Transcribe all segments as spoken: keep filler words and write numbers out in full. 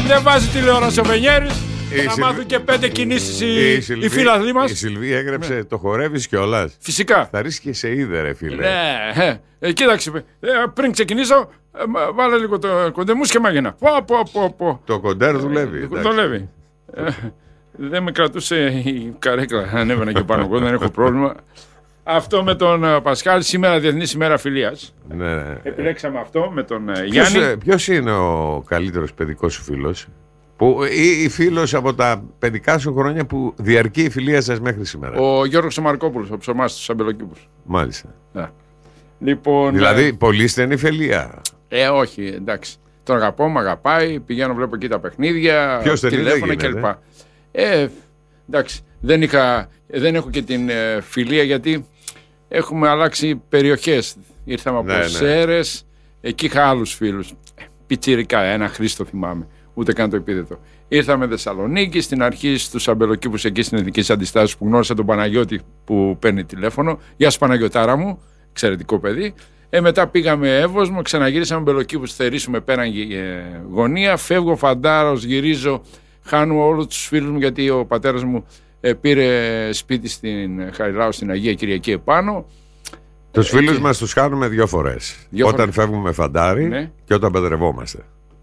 δεν βάζει τηλεόραση ο Βενιέρης. Να Σιλ... μάθουν και πέντε κινήσεις οι, οι, οι φίλαθλοι μας. Η Σιλβία έγραψε ναι. Το χορεύεις κιόλας. Φυσικά. Θα ρίσκει και σε είδε ρε φίλε. Ναι, ε, κοίταξε. Ε, πριν ξεκινήσω, ε, βάλε λίγο το κοντεμούς και μάγεινα. Πω, πω, πω, πω. Το κοντέρ δουλεύει. Ε, δουλεύει. ε, δεν με κρατούσε η καρέκλα. Ανέβαινα και πάνω εγώ, δεν έχω πρόβλημα. Αυτό με τον Πασχάλη, σήμερα Διεθνής ημέρα φιλίας. Ναι, ναι. Επιλέξαμε αυτό με τον ποιος, Γιάννη. Ποιος είναι ο καλύτερος παιδικός σου φίλος? Που, ή, ή φίλος από τα παιδικά σου χρόνια που διαρκεί η φιλία σας μέχρι σήμερα? Ο Γιώργος ο Μαρκόπουλος, ο ψωμάς στους αμπελοκήπους. Μάλιστα. Yeah. Λοιπόν, δηλαδή ε... πολύ στενή φιλία. Ε, όχι, εντάξει. Τον αγαπώ, με αγαπάει, πηγαίνω, βλέπω εκεί τα παιχνίδια, τηλέφωνα κλπ. Ε, εντάξει, δεν, είχα, δεν έχω και την ε, φιλία γιατί έχουμε αλλάξει περιοχές. Ήρθαμε από ναι, Σέρες, ναι. Εκεί είχα άλλους φίλους. Πιτσιρικά, ένα Χρήστο θυμάμαι. Ούτε καν το επίδετο. Ήρθαμε Θεσσαλονίκη, στην αρχή στους αμπελοκήπους εκεί στην Εθνική Αντιστάσεως που γνώρισα τον Παναγιώτη που παίρνει τηλέφωνο. Γεια σου Παναγιωτάρα μου, εξαιρετικό παιδί. Ε, μετά πήγαμε Εύωσμο, ξαναγυρίσαμε αμπελοκήπους, θερήσουμε πέραν ε, γωνία. Φεύγω Φαντάρος, γυρίζω, χάνω όλους τους φίλους μου γιατί ο πατέρας μου ε, πήρε σπίτι στην Χαριλάου, στην Αγία Κυριακή επάνω. Τους φίλους και... μας τους χάνουμε δύο φορές. Δύο όταν φορές. Φεύγουμε Φαντάρι ναι. Και όταν παντρευόμαστε.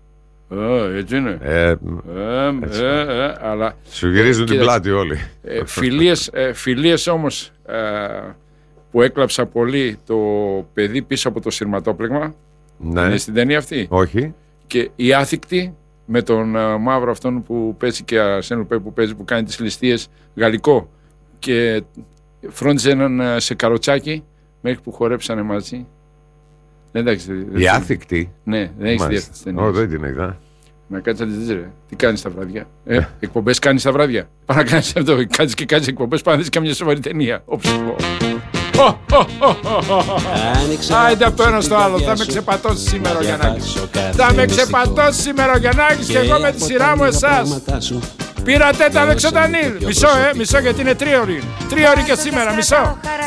Oh, έτσι είναι. Ε, ε, έτσι. Ε, ε, αλλά, σου γυρίζουν ε, την κοίταξε, πλάτη όλοι. Ε, φιλίες, ε, φιλίες όμως ε, που έκλαψα πολύ το παιδί πίσω από το σειρματόπλεγμα. Ναι. Είναι στην ταινία αυτή. Όχι. Και η άθικτη με τον uh, μαύρο αυτόν που παίζει και Αρσέν που παίζει που κάνει τις ληστείες γαλλικό και φρόντιζε έναν uh, σε καροτσάκι μέχρι που χορέψανε μαζί. Εντάξει, δε, η άθικτη. Ναι, δεν έχεις δει αυτή τη ταινία. Όχι, δεν την είδα. Να κάτσεις να τη δεις ρε. Τι κάνεις τα βράδια? Ε, εκπομπές κάνεις τα βράδια. Πάρα να κάνεις αυτό. Κάτσεις και κάνεις εκπομπές, πάρα να δεις καμιά σοβαρή ταινία. Όψιμο. Άιντε από το ένα στο άλλο. Θα με ξεπατώσει σήμερα ο Γιαννάκης. Θα με ξεπατώσει σήμερα ο Γιαννάκης και εγώ με τη σειρά μου εσάς. Πήρατε τα Δεξοτανίλ. Μισό, ε, μισό γιατί είναι τρίωρη. Τρίωρη και σήμερα, μισό.